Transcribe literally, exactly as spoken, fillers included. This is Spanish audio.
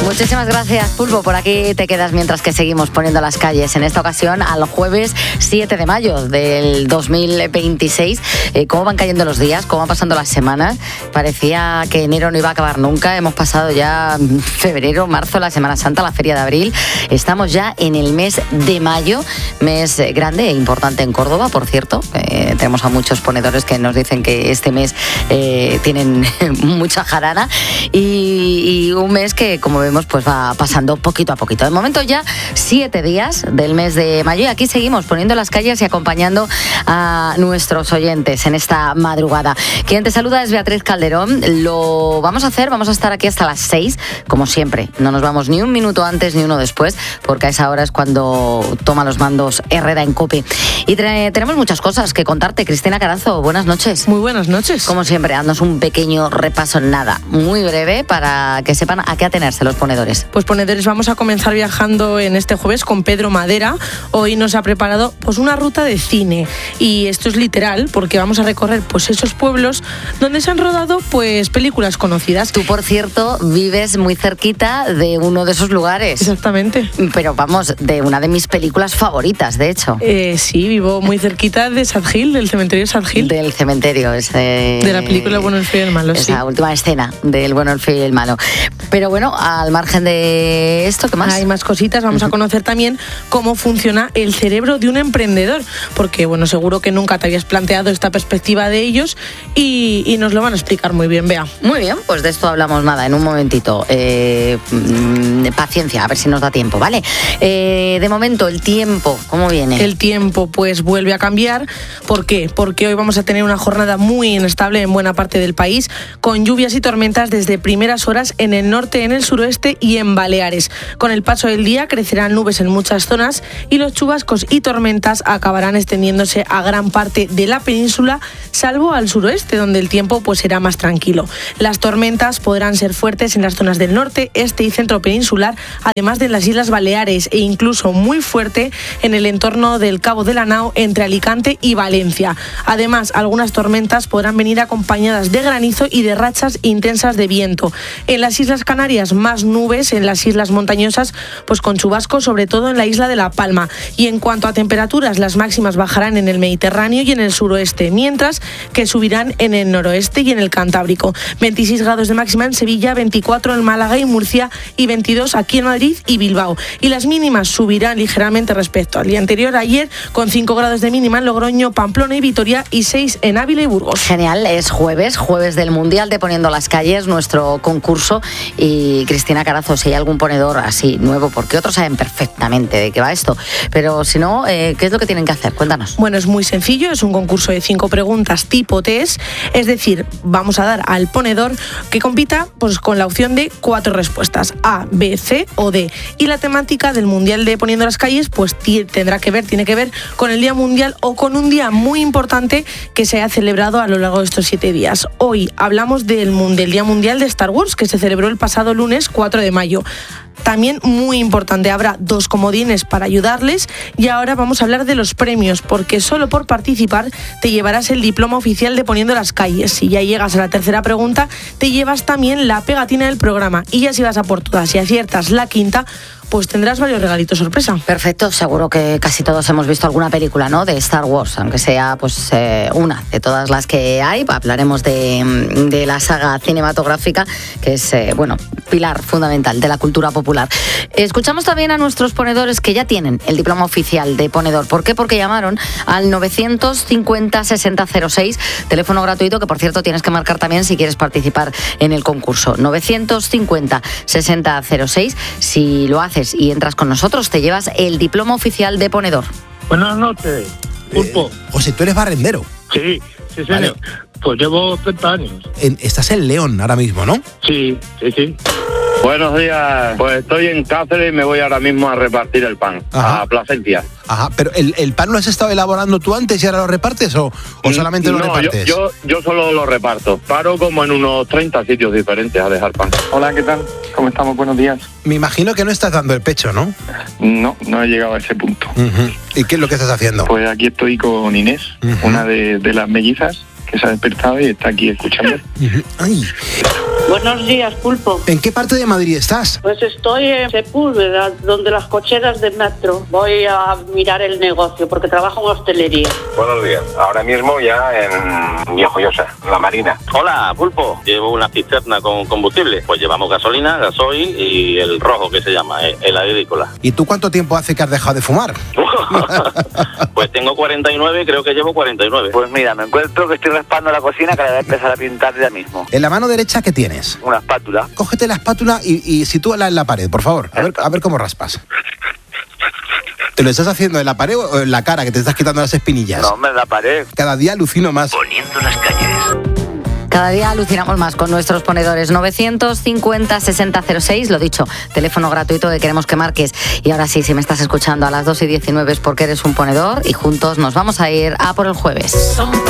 Muchísimas gracias, Pulpo. Por aquí te quedas mientras que seguimos poniendo las calles. En esta ocasión, al jueves siete de mayo del dos mil veintiséis. Eh, ¿Cómo van cayendo los días? ¿Cómo van pasando las semanas? Parecía que enero no iba a acabar nunca. Hemos pasado ya febrero, marzo, la Semana Santa, la Feria de Abril. Estamos ya en el mes de mayo, mes grande e importante en Córdoba, por cierto. Eh, tenemos a muchos ponedores que nos dicen que este mes eh, tienen mucha jarana y, y un mes que, como vemos, pues va pasando poquito a poquito. De momento ya siete días del mes de mayo y aquí seguimos poniendo las calles y acompañando a nuestros oyentes en esta madrugada. Quien te saluda es Beatriz Calderón. Lo vamos a hacer, vamos a estar aquí hasta las seis, como siempre. No nos vamos ni un minuto antes ni uno después, porque a esa hora es cuando toma los mandos Herrera en COPE. Y tre- tenemos muchas cosas que contarte. Cristina Carazo, buenas noches. Muy buenas noches. Como siempre, haznos un pequeño repaso, nada, muy breve, para que sepan a qué atenerse los ponedores. Pues ponedores, vamos a comenzar viajando en este jueves con Pedro Madera. Hoy nos ha preparado pues una ruta de cine y esto es literal porque vamos a recorrer pues esos pueblos donde se han rodado pues películas conocidas. Tú, por cierto, vives muy cerquita de uno de esos lugares. Exactamente. Pero vamos, de una de mis películas favoritas, de hecho. Eh, sí, vivo muy cerquita de Sad Hill, del cementerio Sad Hill. Del cementerio, ese, de la película El bueno, el feo y el malo. Esa sí. última escena del bueno, el feo y el malo. Pero bueno, al margen de esto, ¿qué más? Hay más cositas. Vamos uh-huh. a conocer también cómo funciona el cerebro de un emprendedor, porque bueno, seguro que nunca te habías planteado esta perspectiva de ellos y, y nos lo van a explicar muy bien, Bea. Muy bien, pues de esto hablamos nada, en un momentito. Eh, paciencia, a ver si nos da tiempo, ¿vale? Eh, de momento, el tiempo, ¿cómo viene? El tiempo, pues vuelve a cambiar. ¿Por qué? Porque hoy vamos a tener una jornada muy inestable en buena parte del país, con lluvias y tormentas desde primeras horas en el norte, en el suroeste y en Baleares. Con el paso del día crecerán nubes en muchas zonas y los chubascos y tormentas acabarán extendiéndose a gran parte de la península, salvo al suroeste, donde el tiempo pues será más tranquilo. Las tormentas podrán ser fuertes en las zonas del norte, este y centro peninsular, además de las Islas Baleares, e incluso muy fuerte en el entorno del Cabo de la Nao, entre Alicante y Valencia. Además, algunas tormentas podrán venir acompañadas de granizo y de rachas intensas de viento. En las Islas Canarias, más nubes, en las islas montañosas, pues con chubascos, sobre todo en la isla de La Palma. Y en cuanto a temperaturas, las máximas bajarán en el Mediterráneo y en el suroeste, mientras que subirán en el noroeste y en el Cantábrico. veintiséis grados de máxima en Sevilla, veinticuatro en Málaga y Murcia y veintidós aquí en Madrid y Bilbao. Y las mínimas subirán ligeramente respecto al día anterior, ayer, con cinco grados de mínima en Logroño, Pamplona y Vitoria y seis en Ávila y Burgos. Genial, es jueves, jueves del Mundial de Poniendo las Calles, nuestro concurso. Y Cristina Carazo, si hay algún ponedor así nuevo, porque otros saben perfectamente de qué va esto, pero si no, eh, ¿qué es lo que tienen que hacer? Cuéntanos. Bueno, es muy sencillo, es un concurso de cinco preguntas tipo test, es decir, vamos a dar al ponedor que compita pues con la opción de cuatro respuestas, A, B, C o D. Y la temática del Mundial de Poniendo las Calles pues t- tendrá que ver, tiene que ver con el Día Mundial o con un día muy importante que se ha celebrado a lo largo de estos siete días. Hoy hablamos del, del Día Mundial de Star Wars, que se celebró el pasado lunes cuatro de mayo. También muy importante, habrá dos comodines para ayudarles y ahora vamos a hablar de los premios, porque solo por participar te llevarás el diploma oficial de Poniendo las Calles. Si ya llegas a la tercera pregunta, te llevas también la pegatina del programa y ya si vas a por todas y aciertas la quinta, pues tendrás varios regalitos sorpresa. Perfecto, seguro que casi todos hemos visto alguna película, ¿no?, de Star Wars, aunque sea pues eh, una de todas las que hay. Hablaremos de, de la saga cinematográfica, que es, eh, bueno, pilar fundamental de la cultura popular. Escuchamos también a nuestros ponedores que ya tienen el diploma oficial de ponedor. ¿Por qué? Porque llamaron al novecientos cincuenta sesenta cero seis, teléfono gratuito que, por cierto, tienes que marcar también si quieres participar en el concurso. novecientos cincuenta sesenta cero seis, si lo haces y entras con nosotros, te llevas el diploma oficial de ponedor. Buenas noches, Pulpo. Eh, José, tú eres barrendero. Sí, sí, sí. Vale. Pues llevo treinta años. En, estás en León ahora mismo, ¿no? Sí, sí, sí. Buenos días, pues estoy en Cáceres y me voy ahora mismo a repartir el pan. Ajá. A Plasencia. Ajá, pero ¿el, el pan lo has estado elaborando tú antes y ahora lo repartes o, o solamente lo no, repartes? Yo, yo, yo solo lo reparto. Paro como en unos treinta sitios diferentes a dejar pan. Hola, ¿qué tal? ¿Cómo estamos? Buenos días. Me imagino que no estás dando el pecho, ¿no? No, no he llegado a ese punto. Uh-huh. ¿Y qué es lo que estás haciendo? Pues aquí estoy con Inés, uh-huh. una de, de las mellizas que se ha despertado y está aquí escuchando. Uh-huh. Ay. Buenos días, Pulpo. ¿En qué parte de Madrid estás? Pues estoy en Sepúlveda, donde las cocheras de metro. Voy a mirar el negocio porque trabajo en hostelería. Buenos días. Ahora mismo ya en Viejoyosa, La Marina. Hola, Pulpo. Llevo una cisterna con combustible. Pues llevamos gasolina, gasoil y el rojo que se llama, el agrícola. ¿Y tú cuánto tiempo hace que has dejado de fumar? Pues tengo cuarenta y nueve, creo que llevo cuarenta y nueve. Pues mira, me encuentro que estoy raspando la cocina que la voy a empezar a pintar ya mismo. En la mano derecha, ¿qué tienes? Una espátula. Cógete la espátula y, y sitúala en la pared, por favor. A ver, a ver cómo raspas. ¿Te lo estás haciendo en la pared o en la cara, que te estás quitando las espinillas? No, hombre, en la pared. Cada día alucino más. Poniendo las calles. Cada día alucinamos más con nuestros ponedores. Novecientos cincuenta sesenta cero seis, lo dicho, teléfono gratuito que queremos que marques. Y ahora sí, si me estás escuchando a las dos y diecinueve es porque eres un ponedor y juntos nos vamos a ir a por el jueves.